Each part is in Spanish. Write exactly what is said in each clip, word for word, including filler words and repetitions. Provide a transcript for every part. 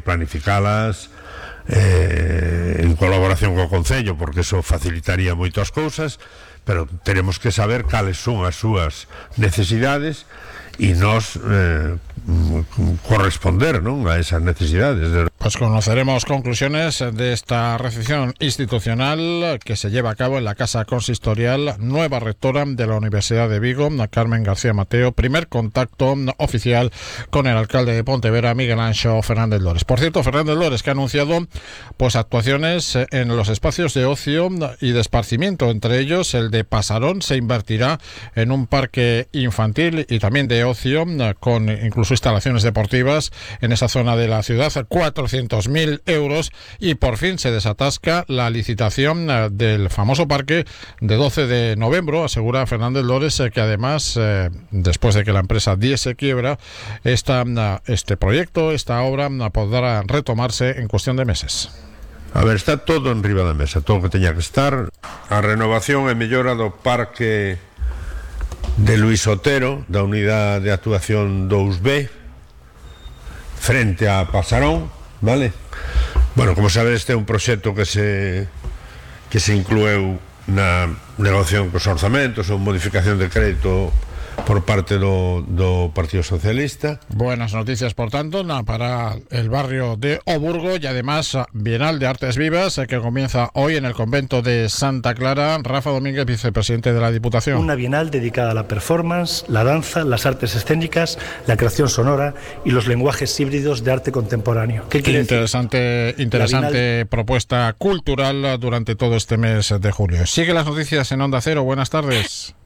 planificalas eh, en colaboración co Concello, porque eso facilitaría moito as cousas, pero teremos que saber cales son as súas necesidades e nos eh, corresponder, ¿no?, a esas necesidades. Pues conoceremos conclusiones de esta recepción institucional que se lleva a cabo en la Casa Consistorial, nueva rectora de la Universidad de Vigo, Carmen García Mateo, primer contacto oficial con el alcalde de Pontevedra, Miguel Anxo Fernández Lores. Por cierto, Fernández Lores, que ha anunciado pues actuaciones en los espacios de ocio y de esparcimiento, entre ellos el de Pasarón. Se invertirá en un parque infantil y también de ocio, con incluso instalaciones deportivas en esa zona de la ciudad, cuatrocientos mil euros, y por fin se desatasca la licitación del famoso parque de doce de noviembre, asegura Fernández Lores, que además, eh, después de que la empresa diese quiebra, esta, este proyecto, esta obra, podrá retomarse en cuestión de meses. A ver, está todo en riba da mesa, todo o que teña que estar. A renovación e mellora do parque de Luís Otero, da unidade de actuación dous B, frente a Pasarón, vale? Bueno, como sabes, este é un proxecto que se que se inclueu na negociación cos orzamentos ou modificación de crédito por parte do, do Partido Socialista. Buenas noticias, por tanto, para el barrio de Oburgo, y además Bienal de Artes Vivas, que comienza hoy en el convento de Santa Clara. Rafa Domínguez, vicepresidente de la Diputación. Una bienal dedicada a la performance, la danza, las artes escénicas, la creación sonora y los lenguajes híbridos de arte contemporáneo. ¿Qué quiere interesante, decir? Interesante Bienal... propuesta cultural durante todo este mes de julio. Sigue las noticias en Onda Cero. Buenas tardes.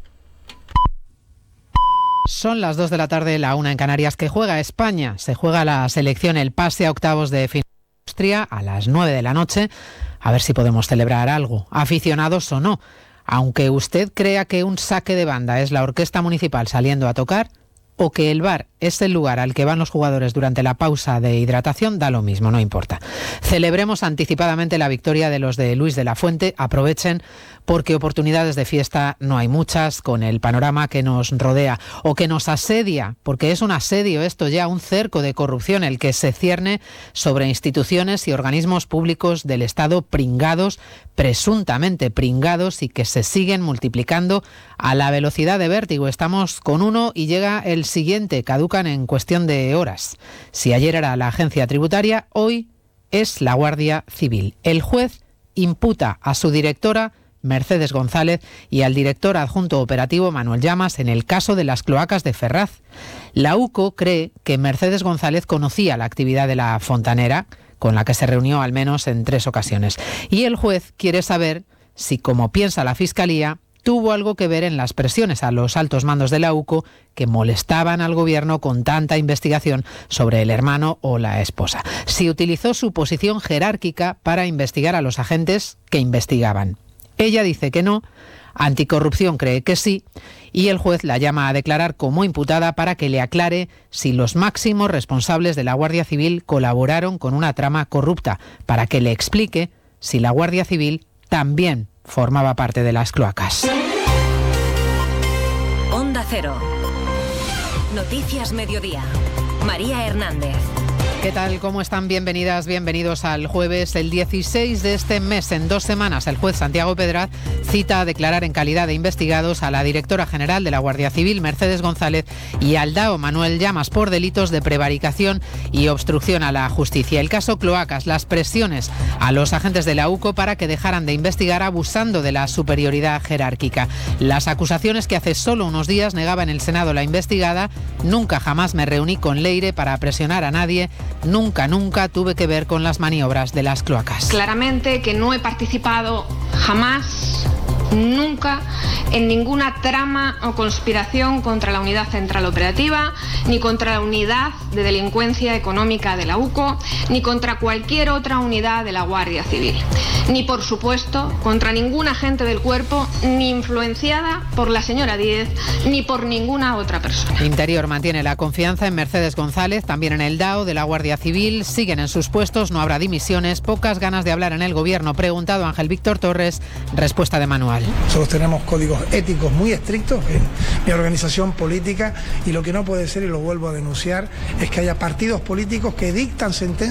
Son las dos de la tarde, la una en Canarias. Que juega España. Se juega la selección, el pase a octavos de final de Austria a las nueve de la noche. A ver si podemos celebrar algo, aficionados o no. Aunque usted crea que un saque de banda es la orquesta municipal saliendo a tocar, o que el bar es el lugar al que van los jugadores durante la pausa de hidratación, da lo mismo, no importa. Celebremos anticipadamente la victoria de los de Luis de la Fuente. Aprovechen, porque oportunidades de fiesta no hay muchas con el panorama que nos rodea o que nos asedia, porque es un asedio esto ya, un cerco de corrupción el que se cierne sobre instituciones y organismos públicos del Estado pringados, presuntamente pringados, y que se siguen multiplicando a la velocidad de vértigo. Estamos con uno y llega el siguiente, caducan en cuestión de horas. Si ayer era la agencia tributaria, hoy es la Guardia Civil. El juez imputa a su directora, Mercedes González, y al director adjunto operativo, Manuel Llamas, en el caso de las cloacas de Ferraz. La U C O cree que Mercedes González conocía la actividad de la fontanera, con la que se reunió al menos en tres ocasiones. Y el juez quiere saber si, como piensa la Fiscalía, tuvo algo que ver en las presiones a los altos mandos de la U C O que molestaban al gobierno con tanta investigación sobre el hermano o la esposa. Si utilizó su posición jerárquica para investigar a los agentes que investigaban. Ella dice que no, Anticorrupción cree que sí, y el juez la llama a declarar como imputada para que le aclare si los máximos responsables de la Guardia Civil colaboraron con una trama corrupta, para que le explique si la Guardia Civil también formaba parte de las cloacas. Onda Cero. Noticias Mediodía. María Hernández. ¿Qué tal? ¿Cómo están? Bienvenidas, bienvenidos al jueves, el dieciséis de este mes. En dos semanas, el juez Santiago Pedraz cita a declarar en calidad de investigados a la directora general de la Guardia Civil, Mercedes González, y al D A O, Manuel Llamas, por delitos de prevaricación y obstrucción a la justicia. El caso Cloacas, las presiones a los agentes de la U C O para que dejaran de investigar abusando de la superioridad jerárquica. Las acusaciones que hace solo unos días negaba en el Senado la investigada: nunca jamás me reuní con Leire para presionar a nadie. Nunca, nunca tuve que ver con las maniobras de las cloacas. Claramente que no he participado jamás, nunca, en ninguna trama o conspiración contra la Unidad Central Operativa, ni contra la Unidad de Delincuencia Económica de la U C O, ni contra cualquier otra unidad de la Guardia Civil. Ni, por supuesto, contra ningún agente del cuerpo, ni influenciada por la señora Díez, ni por ninguna otra persona. Interior mantiene la confianza en Mercedes González, también en el D A O de la Guardia Civil. Siguen en sus puestos, no habrá dimisiones, pocas ganas de hablar en el gobierno. Preguntado Ángel Víctor Torres, respuesta de Manual. Nosotros tenemos códigos éticos muy estrictos en mi organización política, y lo que no puede ser, y lo vuelvo a denunciar, es que haya partidos políticos que dictan sentencias